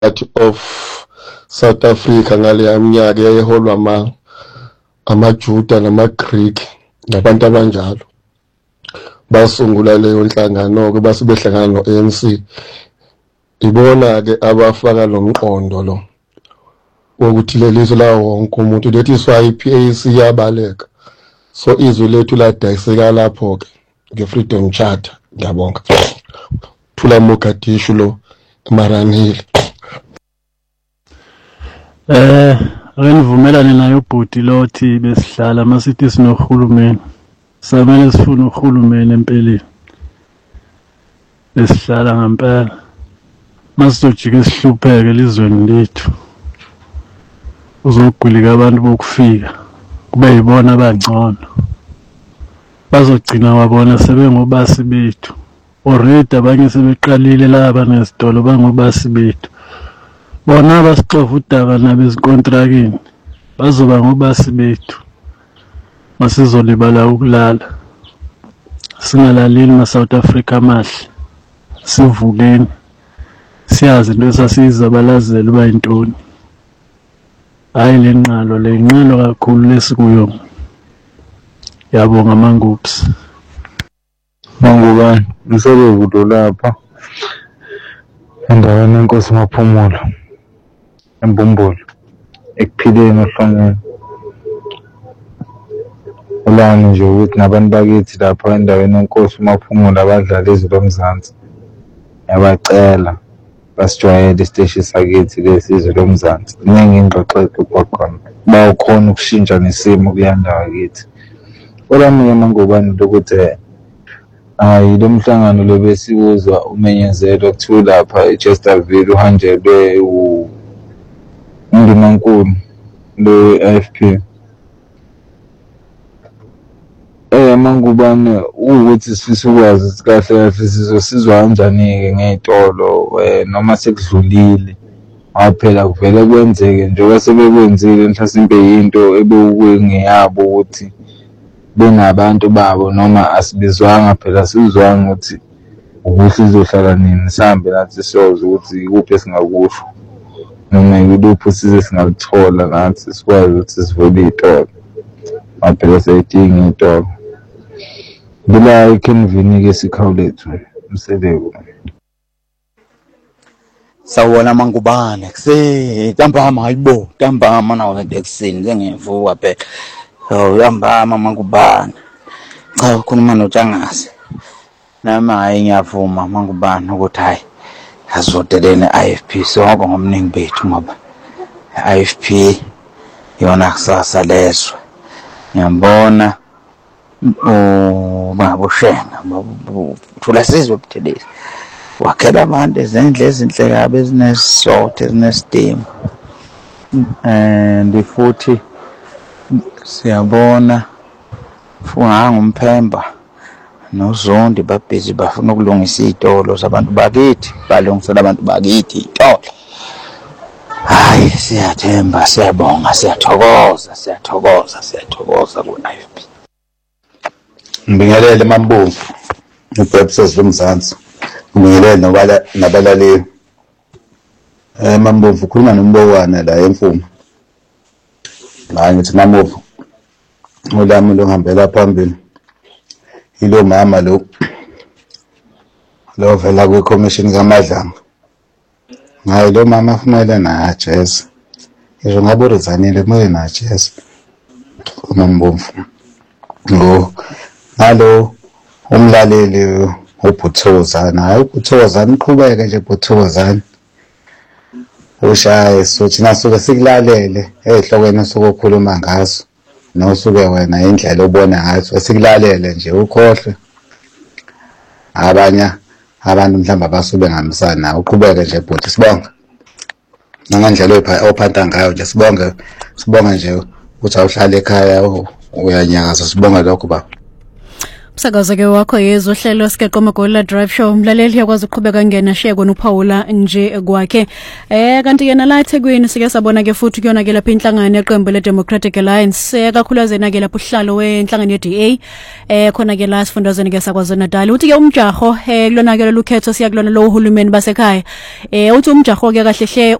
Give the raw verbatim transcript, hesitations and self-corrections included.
of South Africa ngale minyaka eyayiholwa ama amaJuda namaGreek nabantu abanjalo basungula leyo nhlangano ke base behlangana no-A N C. Ibona ke abafaka lo mqondo lo ukuthi lelizwe la wonke umuntu lethi swa I-P A C yabaleka, so izwe lethu la dayiseka lapho ke nge-Freedom Charter. Ngiyabonga. Thula Mogadishu lo Maranhile. Eh Ngenivumelane nayo bhuti lothi besihlala masithi sinohulumeni. Samele sifuna uhulumeni empeleni. Besihlala ngempela. Masizojike sihlupheke elizweni lethu. Uzogwilika abantu bokufika kube yibona abangcono. Bazogcina wabona sebengobasi bethu. Already abanye sebeqalile laba nesitolo bangobasi bethu. Bona basixova udaba nabezikontraktini bazoba ngobasi bethu. Masizolibala ukulala. Singalaleli na South Africa amahle. Sivukeni. Siyazi into esasizabalazela uba intoni. Hayi lenqalo lenqalo kakhulu lesikuyo. Yabonga Mangubs. Mangubani ngisebevudo lapha endaweni enkosi Maphumulo eMbumbulu ekuphileni ohlongeni. Ulani nje ukuthi nabantu bakithi lapha endaweni enkosi Maphumulo abadlala izwe lomzansi yabacela basijwayele isiteshi sakithi lesizwe lomzansi. Ningi ingxoxo ekhona bawukhona ukushintsha nesimo kuyandawo kithi. Olami Mangubani lokuthi hayi lo mhlangano lo besiwuzwa umenyezelo kuthiwa lapha eChesterville uhanjelwe uNdunankulu lo I F P. Eh Mangubani ukuthi sifisa ukwazi kahle kahle sizosizwa kanjani ke ngezitolo noma sekudlulile aphela kuvela kwenzeke njengoba sebekwenzile mhlasimbe into ebekungeyabo ukuthi benabantu babo noma asibizwanga phela sizwanga ukuthi ukuhle izohlala nini sihambe nathi siyoza ukuthi ikuphi esingakusho noma yiluphi size singalithola nathi sikwazi ukuthi sivule izitolo aphela sayidinga izitolo bila iKenvini ke sikhawulethu umseleko. Sawona Mangubane kuse ntambama hayibo ntambama nawo ekuseni njengevuka phela. So yambama Mangubane cha ukhuluma noJangase nami hayi ngiyavuma Mangubane ukuthi hayi azodelene I F P sonke ngomningi bethu ngoba I F P yona kusasa leswe. Ngiyabona ubaba uShenga thula sizwe buthedezi wakhela abantu ezendle ezinhle kabe ezinesizotha ezinesidima and futhi siyabona fuhanga umphemba noZondi babhizi bafuna ukulungisa izitolo zabantu bakithi balungisela abantu bakithi izitolo. Hayi siyathemba siyabonga siyathokoza siyathokoza siyathokoza ku I F P. Ngibingelele Mambomvu uProfessor Zomzansi ngibingelele nobala nabalaleli. Eh Mambomvu ukhuluma noMbowana la eMfuma. La ngithi Mambomvu ulami lohambela phambili ilo mama lo lo vela kwiCommission kaMadlanga. Ngayi lo mama kumele na jazz ngisho ngabe uRezanile kumele na jazz uMambomvu ngo halo umlaleli uButhozana hayi uButhozana uqhubeke nje uButhozana ushaye so thina suke sikulalele ezihlokweni sokukhuluma ngaso nosuke wena indlela obona ngaso sikulalele nje ukhohle abanye abantu mhlamba basube ngamisana uqhubeke nje bhuti sibonga nangandlela ophanda ngayo nje sibonge sibonga nje ukuthi awuhlala ekhaya uyanyakaza sibonga lokho ba Umsakazo ke wakho yezo hlelo Sigeqo Magola Drive Show umlaleli yakwazi ukuqhubeka ngena share kona uPaula nje kwakhe eh kanti yena la eThekwini sike sabona ke futhi kuyona ke lapha inhlangano yeqembu le Democratic Alliance ekakhulazena ke lapha uhlalo wenhlangano ye D A eh khona ke la sifundazweni ke sakwaZulu Natal uthi ke umjaho eh kulona ke lokhetho siya kulona lo uhulumeni basekhaya eh uthi umjaho ke kahle hle